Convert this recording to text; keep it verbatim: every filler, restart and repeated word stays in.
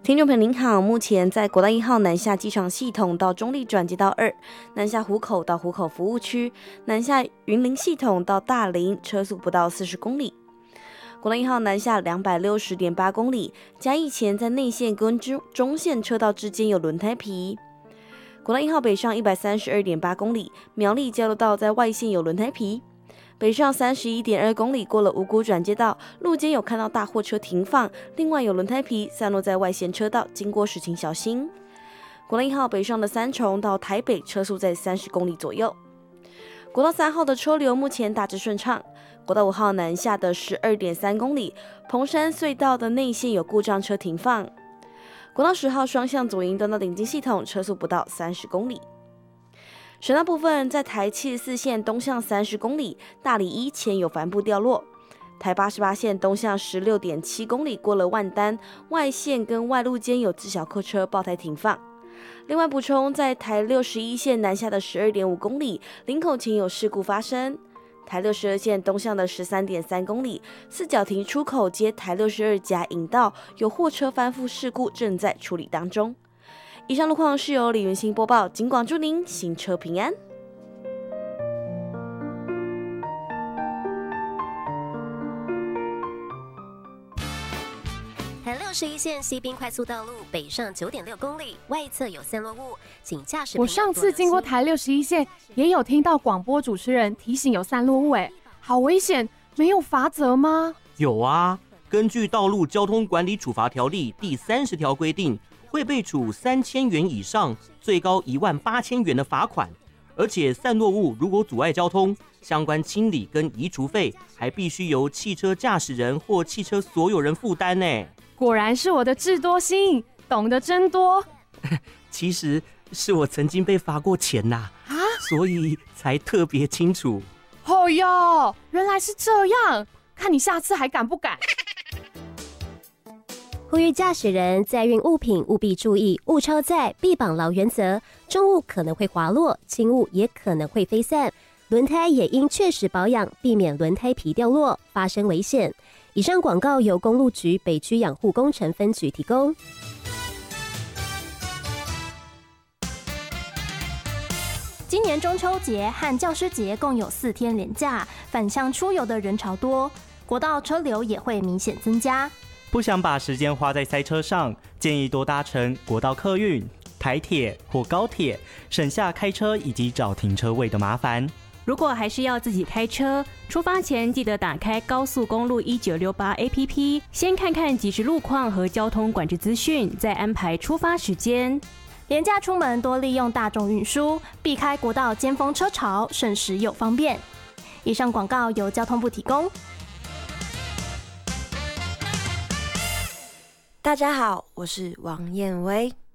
听众朋友您好，目前在国道一号南下机场系统到中立转接道二，南下湖口到湖口服务区，南下云林系统到大林，车速不到四十公里。国道一号南下 两百六十点八公里，嘉义前在内线跟中线车道之间有轮胎皮。国道一号北上 一百三十二点八公里，苗栗交流道在外线有轮胎皮。北上 三十一点二公里，过了五股转接道，路肩有看到大货车停放，另外有轮胎皮散落在外线车道，经过时请小心。国道一号北上的三重到台北，车速在三十公里左右。国道三号的车流目前大致顺畅。国道五号南下的 十二点三公里，蓬山隧道的内线有故障车停放。国道十号双向左营端到顶进系统，车速不到三十公里。省道部分，在台七十四线东向三十公里，大里一前有帆布掉落；台八十八线东向 十六点七公里，过了万丹，外线跟外路间有自小客车爆胎停放。另外补充，在台六十一线南下的 十二点五公里，林口前有事故发生；台六十二线东向的 十三点三公里，四角亭出口接台六十二甲引道有货车翻覆事故，正在处理当中。以上路况是由李云欣播报，警广祝您行车平安。 台六十一线西滨快速道路北上 九点六公里，外侧有散落物，请驾驶。 我上次经过台六十一线，也有听到广播主持人提醒有散落物，哎，好危险！没有罚则吗？ 有啊，根据《道路交通管理处罚条例》第三十条规定，会被处三千元以上，最高一万八千元的罚款。而且散落物如果阻碍交通，相关清理跟移除费还必须由汽车驾驶人或汽车所有人负担呢。 果然是我的智多星，懂得真多。 其实是我曾经被罚过钱呐、啊，所以才特别清楚。 哦哟，原来是这样，看你下次还敢不敢。 呼吁驾驶人载运物品务必注意物超载必绑牢原则，重物可能会滑落，轻物也可能会飞散，轮胎也应确实保养，避免轮胎皮掉落发生危险。以上广告由公路局北区养护工程分局提供。 今年中秋节和教师节共有四天连假，返乡出游的人潮多，国道车流也会明显增加。 不想把时间花在塞车上，建议多搭乘国道客运、台铁或高铁，省下开车以及找停车位的麻烦。 如果还是要自己开车，出发前记得打开高速公路一九六八 A P P， 先看看即时路况和交通管制资讯，再安排出发时间。 连假出门多利用大众运输，避开国道尖峰车潮，省时又方便。以上广告由交通部提供。 大家好，我是王燕薇。